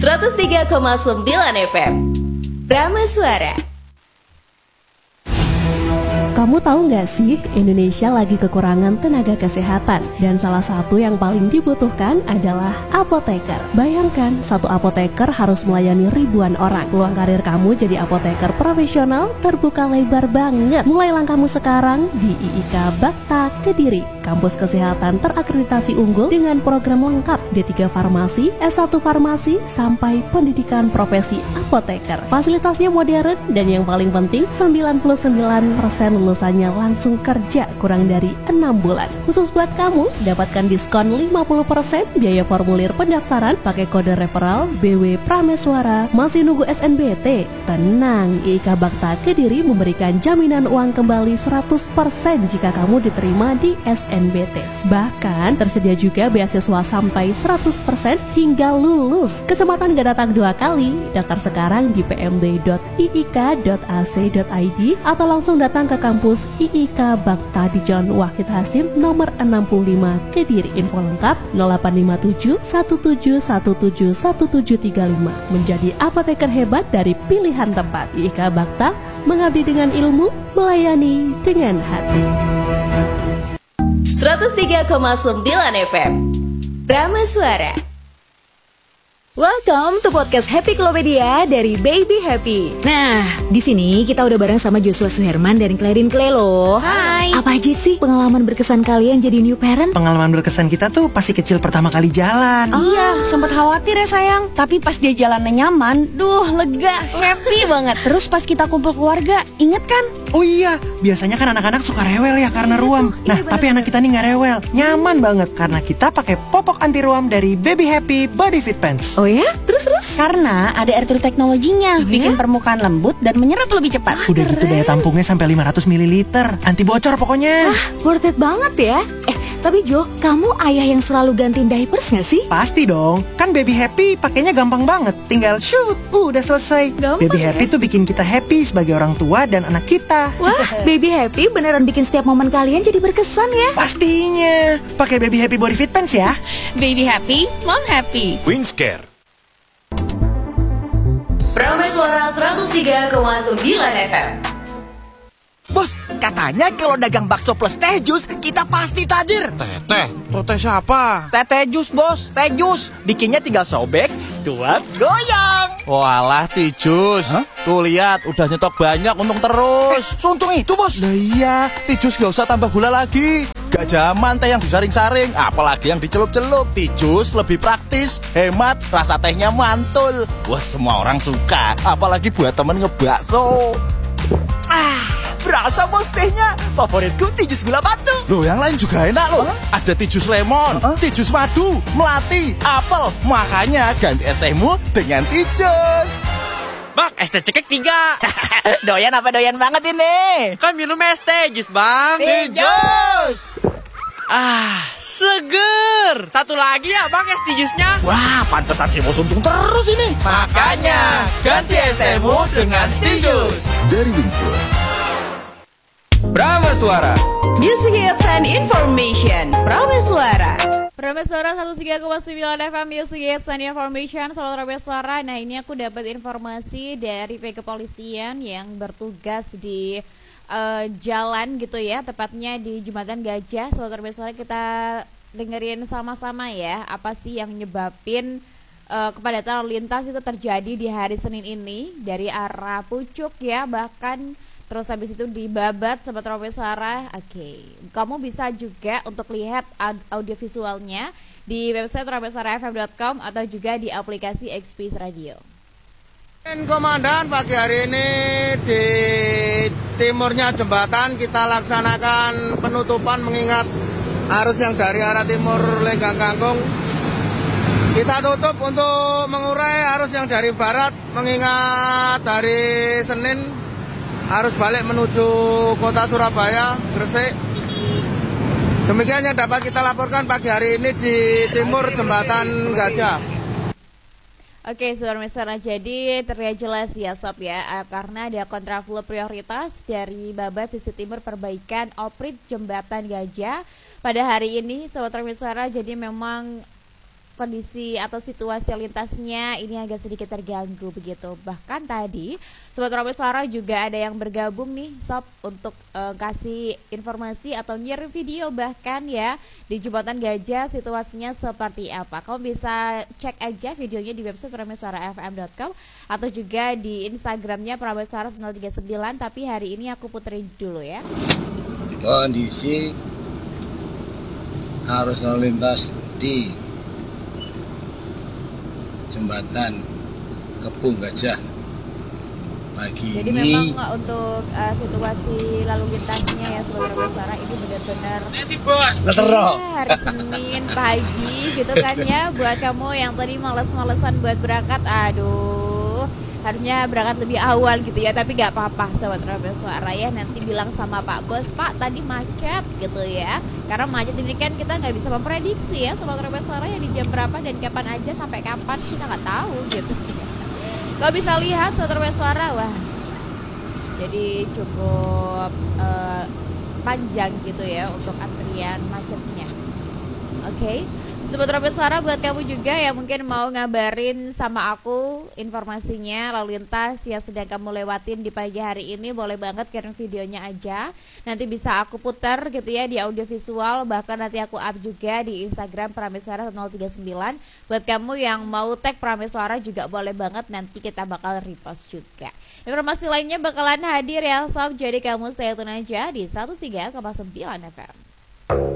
103,9 FM Brahma Suara. Kamu tahu nggak sih, Indonesia lagi kekurangan tenaga kesehatan dan salah satu yang paling dibutuhkan adalah apoteker. Bayangkan, satu apoteker harus melayani ribuan orang. Peluang karir kamu jadi apoteker profesional terbuka lebar banget. Mulai langkahmu sekarang di IIK Bakta Kediri, kampus kesehatan terakreditasi unggul dengan program lengkap D3 Farmasi, S1 Farmasi, sampai pendidikan profesi apoteker. Fasilitasnya modern dan yang paling penting 99% lulusannya langsung kerja kurang dari 6 bulan. Khusus buat kamu, dapatkan diskon 50% biaya formulir pendaftaran pakai kode referral BW Prameswara. Masih nunggu SNBT? Tenang, IIK Bakta Kediri memberikan jaminan uang kembali 100% jika kamu diterima di SNBT. Bahkan tersedia juga beasiswa sampai 100% hingga lulus. Kesempatan gak datang dua kali. Daftar sekarang di pmb.iik.ac.id atau langsung datang ke kampus IIK Bakta di Jalan Wahid Hasim nomor 65 Kediri. Info lengkap 0857 1717 1735. Menjadi apoteker hebat dari pilihan tempat. IIK Bakta, mengabdi dengan ilmu, melayani dengan hati. 103,9 FM Brahma Suara. Welcome to podcast Happy Klopedia dari Baby Happy. Nah, di sini kita udah bareng sama Joshua Suherman dari Clarin Clay loh. Hai. Apa aja sih pengalaman berkesan kalian jadi new parent? Pengalaman berkesan kita tuh pasti kecil pertama kali jalan. Iya, sempat khawatir ya sayang. Tapi pas dia jalannya nyaman, lega, happy banget. Terus pas kita kumpul keluarga, inget kan? Oh iya, biasanya kan anak-anak suka rewel ya karena ruam. Nah, tapi anak kita nih nggak rewel, nyaman banget karena kita pakai popok anti ruam dari Baby Happy Body Fit Pants. Oh ya? Terus? Karena ada air true teknologinya, bikin permukaan lembut dan menyerap lebih cepat. Udah gitu daya tampungnya sampai 500 ml, anti bocor pokoknya. Wah, worth it banget ya. Tapi Jo, kamu ayah yang selalu gantiin diapers gak sih? Pasti dong, kan Baby Happy pakainya gampang banget. Tinggal shoot, udah selesai. Gampang Baby Happy tuh bikin kita happy sebagai orang tua dan anak kita. Wah, Baby Happy beneran bikin setiap momen kalian jadi berkesan ya. Pastinya, pakai Baby Happy Body Fit Pants ya. Baby happy, mom happy. Wingscare. Brahma Suara 103,9 FM. Bos, katanya kalau dagang bakso plus teh jus, kita pasti tajir. Teh siapa? Teh jus, bos. Teh jus. Bikinnya tinggal sobek, tuang, goyang. Walah, Tijus. Tuh lihat, udah nyetok banyak, untung terus. Seuntung itu, bos. Lah iya, Tijus gak usah tambah gula lagi. Gak zaman teh yang disaring-saring, apalagi yang dicelup-celup. Tijus lebih praktis, hemat, rasa tehnya mantul. Wah, semua orang suka, apalagi buat temen ngebakso. Berasa bos tehnya. Favoritku Tijus gula batu. Loh, yang lain juga enak loh. Ada Tijus lemon, Tijus madu, melati, apel. Makanya ganti es tehmu dengan Tijus. Bang, es teh cekek 3. Doyan apa doyan banget ini? Kan minum es teh jus, Bang. Tijus. Seger. Satu lagi ya, Bang, es teh jusnya. Wah, pantesan si bos untung terus ini. Makanya ganti es tehmu dengan Tijus. Dari Wingscare. Brahma Suara. Music Hits and Information. Brahma Suara. Brahma Suara 103,9 FM Music Hits and Information. Sahabat Brahma Suara. Nah, ini aku dapat informasi dari pihak kepolisian yang bertugas di jalan gitu ya, tepatnya di Jembatan Gajah. Sahabat Brahma Suara, kita dengerin sama-sama ya, apa sih yang nyebabin kepadatan lalu lintas itu terjadi di hari Senin ini dari arah Pucuk ya, bahkan terus habis itu di Babat, Sobat Robesara. Oke, kamu bisa juga untuk lihat audio visualnya di website robesarafm.com atau juga di aplikasi Xpis Radio. Komandan, pagi hari ini di timurnya jembatan kita laksanakan penutupan mengingat arus yang dari arah timur Lenggang Kangkung. Kita tutup untuk mengurai arus yang dari barat mengingat dari Senin harus balik menuju kota Surabaya, Gresik. Demikian yang dapat kita laporkan pagi hari ini di timur Jembatan Gajah. Oke, saudara-saudara, jadi terlihat jelas ya Sob ya, karena ada kontraflow prioritas dari Babat sisi timur perbaikan oprit Jembatan Gajah pada hari ini, saudara-saudara. Jadi memang kondisi atau situasi lintasnya ini agak sedikit terganggu begitu. Bahkan tadi Sobat Ramai Suara juga ada yang bergabung nih Sob untuk kasih informasi atau ngirim video bahkan ya di Jembatan Gajah situasinya seperti apa. Kamu bisa cek aja videonya di website pramaisuarafm.com atau juga di Instagramnya Pramaisuara 039. Tapi hari ini aku puterin dulu ya. Kondisi arus lalu lintas di Jembatan Kebun Gajah pagi jadi ini. memang untuk situasi lalu lintasnya ya Sobat Suara ini benar-benar hari Senin pagi gitu kan ya. Buat kamu yang tadi males-malesan buat berangkat, aduh harusnya berangkat lebih awal gitu ya, tapi gak apa-apa Sobat Suara ya. Nanti bilang sama Pak Bos, Pak tadi macet gitu ya, karena macet ini kan kita nggak bisa memprediksi ya Sobat Suara ya, di jam berapa dan kapan aja, sampai kapan kita nggak tahu gitu ya. Kalau bisa lihat Sobat Suara, wah jadi cukup panjang gitu ya untuk antrian macetnya. Oke. Sobat Suara, buat kamu juga yang mungkin mau ngabarin sama aku informasinya lalu lintas yang sedang kamu lewatin di pagi hari ini, boleh banget kirim videonya aja. Nanti bisa aku putar gitu ya di audio visual, bahkan nanti aku up juga di Instagram Pramaisuara 039. Buat kamu yang mau tag Pramaisuara juga boleh banget, nanti kita bakal repost juga. Informasi lainnya bakalan hadir ya Sob, jadi kamu stay tune aja di 103,9 FM.